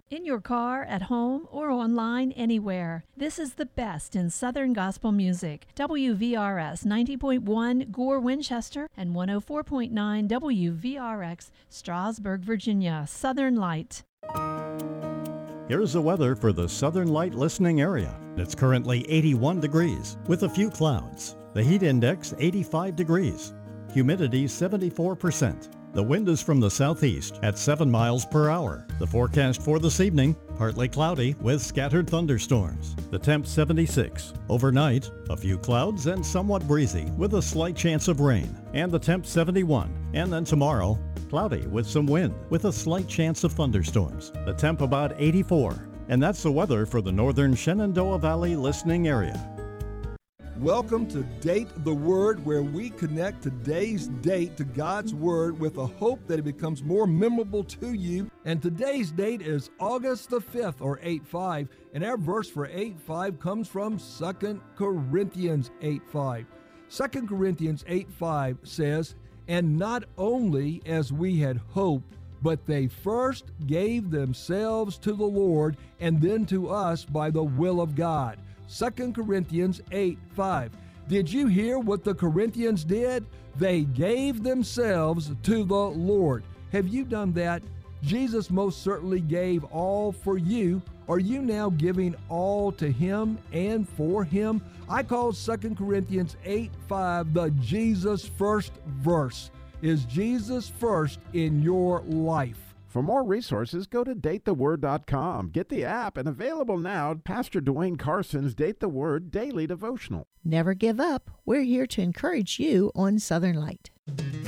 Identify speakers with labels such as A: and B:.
A: In your car, at home, or online, anywhere. This is the best in Southern Gospel music. WVRS 90.1 Gore, Winchester, and 104.9 WVRX Strasburg, Virginia. Southern Light.
B: Here's the weather for the Southern Light listening area. It's currently 81 degrees with a few clouds. The heat index 85 degrees. Humidity 74%. The wind is from the southeast at 7 miles per hour. The forecast for this evening, partly cloudy with scattered thunderstorms. The temp 76. Overnight, a few clouds and somewhat breezy with a slight chance of rain. And the temp 71. And then tomorrow, cloudy with some wind with a slight chance of thunderstorms. The temp about 84. And that's the weather for the northern Shenandoah Valley listening area.
C: Welcome to Date the Word, where we connect today's date to God's Word with a hope that it becomes more memorable to you. And today's date is August the 5th, or 8-5. And our verse for 8-5 comes from 2 Corinthians 8-5. 2 Corinthians 8-5 says, "And not only as we had hoped, but they first gave themselves to the Lord, and then to us by the will of God." 2 Corinthians 8:5. Did you hear what the Corinthians did? They gave themselves to the Lord. Have you done that? Jesus most certainly gave all for you. Are you now giving all to Him and for Him? I call 2 Corinthians 8:5 the Jesus first verse. Is Jesus first in your life?
D: For more resources, go to datetheword.com. Get the app, and available now, Pastor Dwayne Carson's Date the Word Daily Devotional.
E: Never give up. We're here to encourage you on Southern Light.